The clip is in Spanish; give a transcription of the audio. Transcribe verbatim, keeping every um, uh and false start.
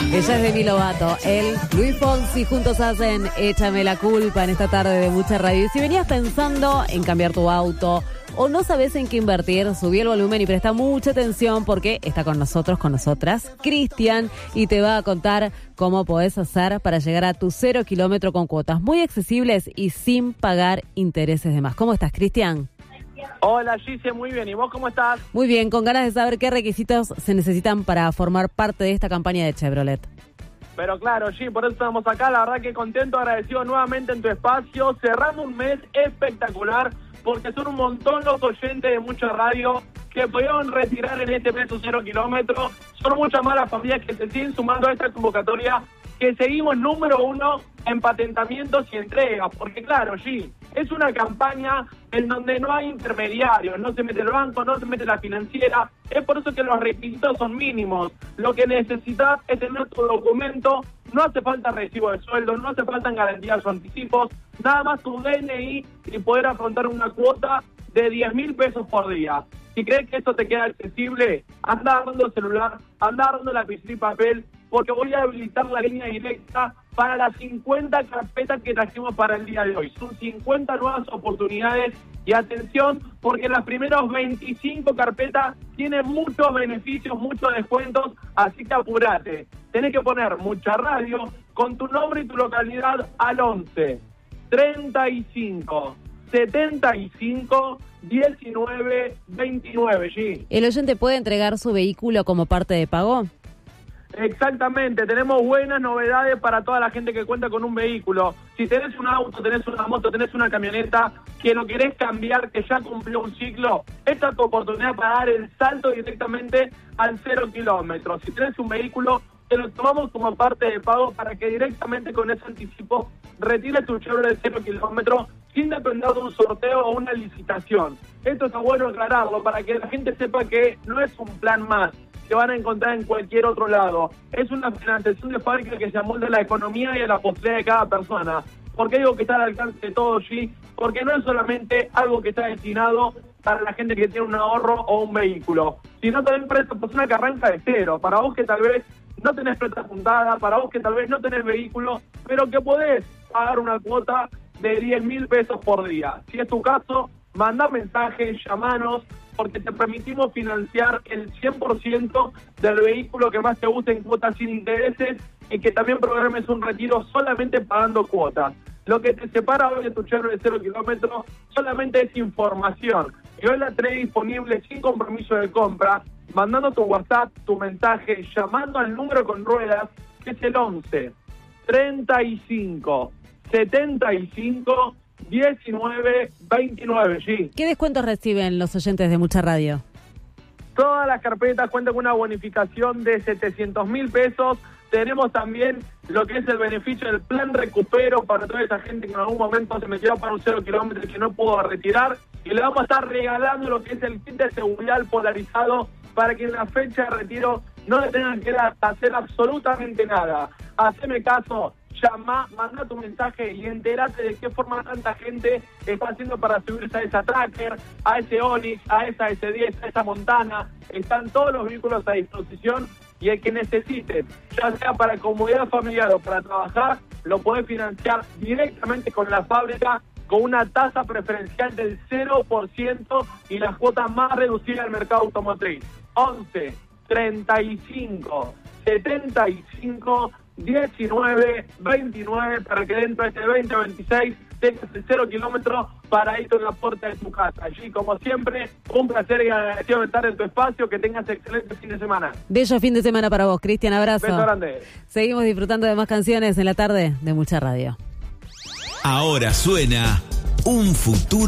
Ella es Demi Lovato, él, Luis Fonsi, juntos hacen Échame la culpa en esta tarde de Mucha Radio. Y si venías pensando en cambiar tu auto o no sabes en qué invertir, subí el volumen y presta mucha atención porque está con nosotros, con nosotras, Cristian, y te va a contar cómo podés hacer para llegar a tu cero kilómetro con cuotas muy accesibles y sin pagar intereses de más. ¿Cómo estás, Cristian? Hola, Gise, muy bien. ¿Y vos cómo estás? Muy bien, con ganas de saber qué requisitos se necesitan para formar parte de esta campaña de Chevrolet. Pero claro, G, por eso estamos acá. La verdad que contento, agradecido nuevamente en tu espacio. Cerrando un mes espectacular, porque son un montón los oyentes de Mucha Radio que pudieron retirar en este mes su cero kilómetros. Son muchas más las familias que se siguen sumando a esta convocatoria, que seguimos número uno en patentamientos y entregas, porque claro, G, es una campaña en donde no hay intermediarios, no se mete el banco, no se mete la financiera, es por eso que los requisitos son mínimos. Lo que necesitas es tener tu documento, no hace falta recibo de sueldo, no hace falta garantías o anticipos, nada más tu D N I y poder afrontar una cuota de diez mil pesos por día. Si crees que esto te queda accesible, anda agarrando el celular, anda agarrando lapicero y papel, porque voy a habilitar la línea directa para las cincuenta carpetas que trajimos para el día de hoy. Son cincuenta nuevas oportunidades y atención, porque las primeras veinticinco carpetas tienen muchos beneficios, muchos descuentos, así que apurate. Tenés que poner Mucha Radio con tu nombre y tu localidad al once, treinta y cinco, setenta y cinco, diecinueve, veintinueve, G. ¿El oyente puede entregar su vehículo como parte de pago? Exactamente, tenemos buenas novedades para toda la gente que cuenta con un vehículo. Si tenés un auto, tenés una moto, tenés una camioneta que lo querés cambiar, que ya cumplió un ciclo, esta es tu oportunidad para dar el salto directamente al cero kilómetros. Si tenés un vehículo, te lo tomamos como parte de pago para que directamente con ese anticipo retires tu Chevrolet de cero kilómetros sin depender de un sorteo o una licitación. Esto está bueno aclararlo para que la gente sepa que no es un plan más que van a encontrar en cualquier otro lado. Es una financiación de fábrica que se amolda a la economía y a la posibilidad de cada persona. ¿Por qué digo que está al alcance de todos, G? Porque no es solamente algo que está destinado para la gente que tiene un ahorro o un vehículo, sino también para esa persona que arranca de cero, para vos que tal vez no tenés plata juntada, para vos que tal vez no tenés vehículo, pero que podés pagar una cuota de diez mil pesos por día. Si es tu caso, mandá mensajes, llamanos, porque te permitimos financiar el cien por ciento del vehículo que más te guste en cuotas sin intereses y que también programes un retiro solamente pagando cuotas. Lo que te separa hoy de tu Chevrolet de cero kilómetros solamente es información. Y hoy la tenés disponible sin compromiso de compra, mandando tu WhatsApp, tu mensaje, llamando al número con ruedas, que es el once, treinta y cinco, setenta y cinco, diecinueve, veintinueve, G. ¿Qué descuentos reciben los oyentes de Mucha Radio? Todas las carpetas cuentan con una bonificación de setecientos mil pesos. Tenemos también lo que es el beneficio del plan recupero para toda esa gente que en algún momento se metió para un cero kilómetro y que no pudo retirar. Y le vamos a estar regalando lo que es el kit de seguridad polarizado para que en la fecha de retiro no le tengan que hacer absolutamente nada. Haceme caso. Llama, manda tu mensaje y entérate de qué forma tanta gente está haciendo para subirse a esa Tracker, a ese Onix, a esa ese diez, a esa Montana. Están todos los vehículos a disposición y el que necesite, ya sea para comodidad familiar o para trabajar, lo podés financiar directamente con la fábrica con una tasa preferencial del cero por ciento y las cuotas más reducidas del mercado automotriz. once, treinta y cinco, setenta y cinco, diecinueve, veintinueve, para que dentro de este veinte veintiséis tengas el cero kilómetros para ir en la puerta de tu casa. Allí, como siempre, un placer y agradecido de estar en tu espacio. Que tengas excelente fin de semana. Bello fin de semana para vos, Cristian. Abrazo. Beso grande. Seguimos disfrutando de más canciones en la tarde de Mucha Radio. Ahora suena Un Futuro